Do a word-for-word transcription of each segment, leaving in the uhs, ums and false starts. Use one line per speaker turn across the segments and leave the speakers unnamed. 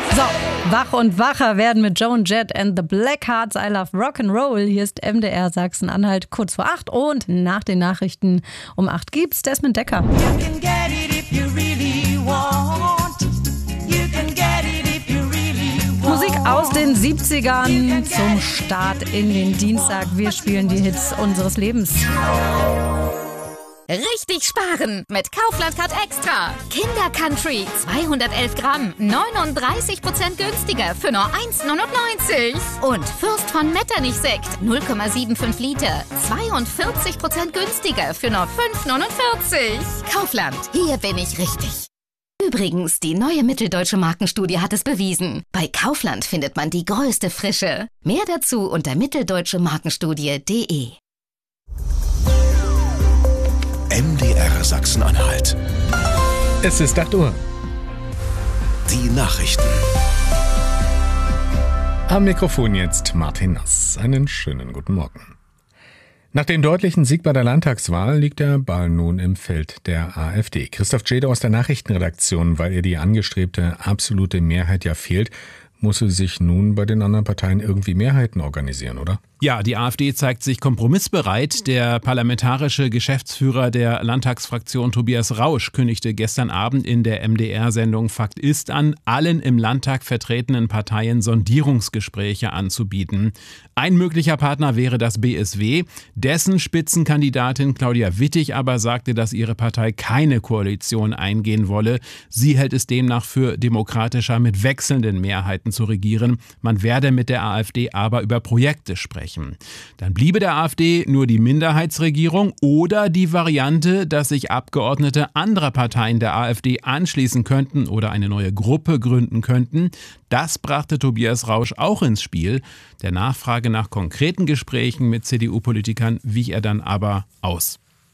So, wach und wacher werden mit Joan Jett and the Blackhearts. I love Rock'n'Roll. Hier ist M D R Sachsen-Anhalt kurz vor acht und nach den Nachrichten um acht gibt's Desmond Decker. Musik aus den siebzigern zum Start in den Dienstag. Wir spielen die Hits unseres Lebens.
Richtig sparen mit Kaufland Card Extra. Kinder Country zweihundertelf Gramm, neununddreißig Prozent günstiger für nur eins Komma neunundneunzig. Und Fürst von Metternich Sekt null Komma fünfundsiebzig Liter, zweiundvierzig Prozent günstiger für nur fünf Komma neunundvierzig. Kaufland, hier bin ich richtig. Übrigens, die neue Mitteldeutsche Markenstudie hat es bewiesen. Bei Kaufland findet man die größte Frische. Mehr dazu unter mitteldeutsche markenstudie punkt de.
M D R Sachsen-Anhalt.
Es ist acht Uhr.
Die Nachrichten.
Am Mikrofon jetzt Martin Nass. Einen schönen guten Morgen. Nach dem deutlichen Sieg bei der Landtagswahl liegt der Ball nun im Feld der AfD. Christoph Tschede aus der Nachrichtenredaktion, weil ihr die angestrebte absolute Mehrheit ja fehlt, muss sie sich nun bei den anderen Parteien irgendwie Mehrheiten organisieren, oder?
Ja, die AfD zeigt sich kompromissbereit. Der parlamentarische Geschäftsführer der Landtagsfraktion Tobias Rausch kündigte gestern Abend in der M D R-Sendung Fakt ist an, allen im Landtag vertretenen Parteien Sondierungsgespräche anzubieten. Ein möglicher Partner wäre das B S W. Dessen Spitzenkandidatin Claudia Wittig aber sagte, dass ihre Partei keine Koalition eingehen wolle. Sie hält es demnach für demokratischer, mit wechselnden Mehrheiten zu regieren. Man werde mit der AfD aber über Projekte sprechen. Dann bliebe der AfD nur die Minderheitsregierung oder die Variante, dass sich Abgeordnete anderer Parteien der AfD anschließen könnten oder eine neue Gruppe gründen könnten. Das brachte Tobias Rausch auch ins Spiel. Der Nachfrage nach konkreten Gesprächen mit C D U-Politikern wich er dann aber aus.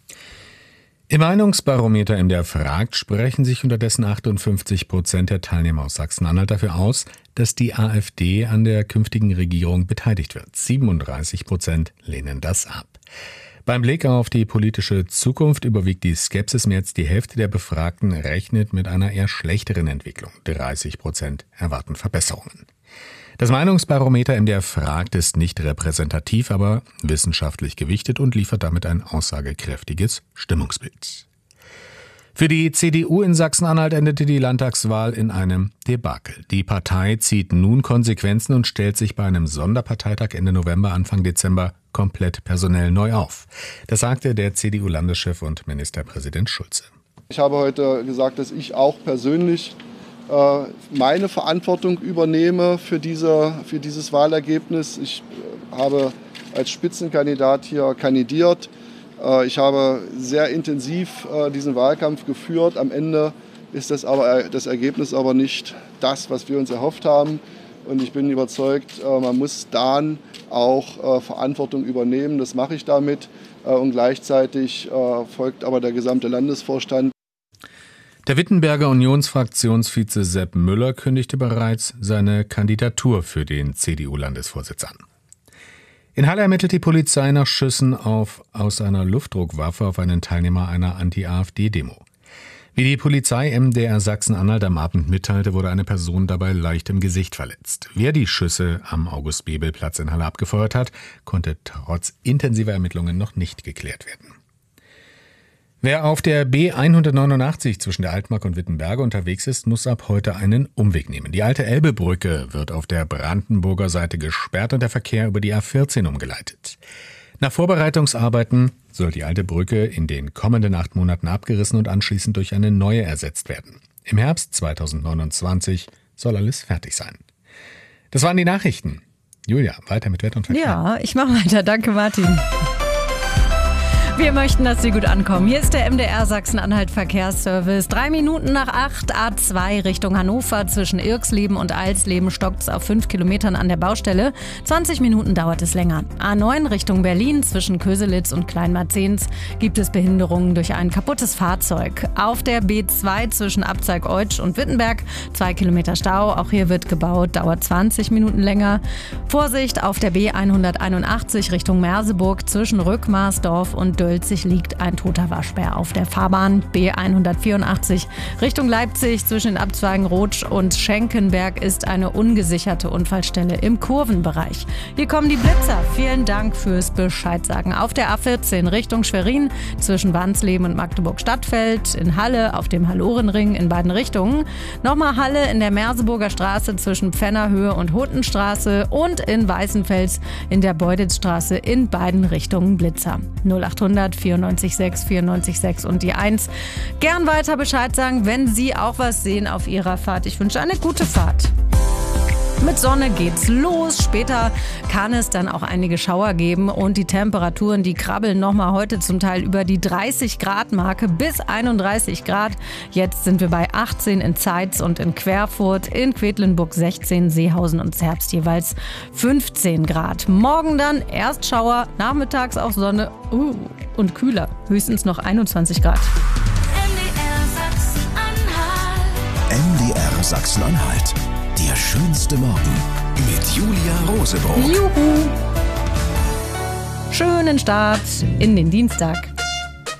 Im Meinungsbarometer M D R fragt, sprechen sich unterdessen achtundfünfzig Prozent der Teilnehmer aus Sachsen-Anhalt dafür aus, dass die AfD an der künftigen Regierung beteiligt wird. siebenunddreißig Prozent lehnen das ab. Beim Blick auf die politische Zukunft überwiegt die Skepsis. Mehr als die Hälfte der Befragten rechnet mit einer eher schlechteren Entwicklung. dreißig Prozent erwarten Verbesserungen. Das Meinungsbarometer M D R fragt ist nicht repräsentativ, aber wissenschaftlich gewichtet und liefert damit ein aussagekräftiges Stimmungsbild. Für die C D U in Sachsen-Anhalt endete die Landtagswahl in einem Debakel. Die Partei zieht nun Konsequenzen und stellt sich bei einem Sonderparteitag Ende November, Anfang Dezember komplett personell neu auf. Das sagte der C D U-Landeschef und Ministerpräsident Schulze.
Ich habe heute gesagt, dass ich auch persönlich meine Verantwortung übernehme für, diese, für dieses Wahlergebnis. Ich habe als Spitzenkandidat hier kandidiert. Ich habe sehr intensiv diesen Wahlkampf geführt. Am Ende ist das, aber, das Ergebnis aber nicht das, was wir uns erhofft haben. Und ich bin überzeugt, man muss dann auch Verantwortung übernehmen. Das mache ich damit. Und gleichzeitig folgt aber der gesamte Landesvorstand.
Der Wittenberger Unionsfraktionsvize Sepp Müller kündigte bereits seine Kandidatur für den C D U-Landesvorsitz an. In Halle ermittelt die Polizei nach Schüssen auf, aus einer Luftdruckwaffe auf einen Teilnehmer einer Anti-AfD-Demo. Wie die Polizei M D R Sachsen-Anhalt am Abend mitteilte, wurde eine Person dabei leicht im Gesicht verletzt. Wer die Schüsse am August-Bebel-Platz in Halle abgefeuert hat, konnte trotz intensiver Ermittlungen noch nicht geklärt werden. Wer auf der B hundertneunundachtzig zwischen der Altmark und Wittenberge unterwegs ist, muss ab heute einen Umweg nehmen. Die alte Elbebrücke wird auf der Brandenburger Seite gesperrt und der Verkehr über die A vierzehn umgeleitet. Nach Vorbereitungsarbeiten soll die alte Brücke in den kommenden acht Monaten abgerissen und anschließend durch eine neue ersetzt werden. Im Herbst zweitausendneunundzwanzig soll alles fertig sein. Das waren die Nachrichten. Julia, weiter mit Wetter und Verkehr.
Ja, ich mache weiter. Danke, Martin. Wir möchten, dass Sie gut ankommen. Hier ist der M D R Sachsen-Anhalt Verkehrsservice. Drei Minuten nach acht, A zwei Richtung Hannover. Zwischen Irxleben und Alsleben stockt es auf fünf Kilometern an der Baustelle. zwanzig Minuten dauert es länger. A neun Richtung Berlin. Zwischen Köselitz und Kleinmarzehns gibt es Behinderungen durch ein kaputtes Fahrzeug. Auf der B zwei zwischen Abzeig-Eutsch und Wittenberg. Zwei Kilometer Stau. Auch hier wird gebaut. Dauert zwanzig Minuten länger. Vorsicht auf der B hunderteinundachtzig Richtung Merseburg. Zwischen Rückmarsdorf und Dürr Dölzig liegt ein toter Waschbär auf der Fahrbahn. B hundertvierundachtzig Richtung Leipzig zwischen den Abzweigen Rotsch und Schenkenberg ist eine ungesicherte Unfallstelle im Kurvenbereich. Hier kommen die Blitzer. Vielen Dank fürs Bescheid sagen. Auf der A vierzehn Richtung Schwerin zwischen Wansleben und Magdeburg-Stadtfeld, in Halle auf dem Hallorenring in beiden Richtungen. Nochmal Halle in der Merseburger Straße zwischen Pfennerhöhe und Hutenstraße und in Weißenfels in der Beuditzstraße in beiden Richtungen Blitzer. null achthundert vierundneunzig sechs vierundneunzig sechs und die eins. Gern weiter Bescheid sagen, wenn Sie auch was sehen auf Ihrer Fahrt. Ich wünsche eine gute Fahrt. Mit Sonne geht's los. Später kann es dann auch einige Schauer geben und die Temperaturen, die krabbeln nochmal heute zum Teil über die dreißig Grad Marke bis einunddreißig Grad. Jetzt sind wir bei achtzehn in Zeitz und in Querfurt, in Quedlinburg sechzehn, Seehausen und Zerbst jeweils fünfzehn Grad. Morgen dann erst Schauer, nachmittags auch Sonne uh, und kühler, höchstens noch einundzwanzig Grad.
M D R Sachsen-Anhalt. Der schönste Morgen mit Julia Rosebrot.
Juhu! Schönen Start in den Dienstag.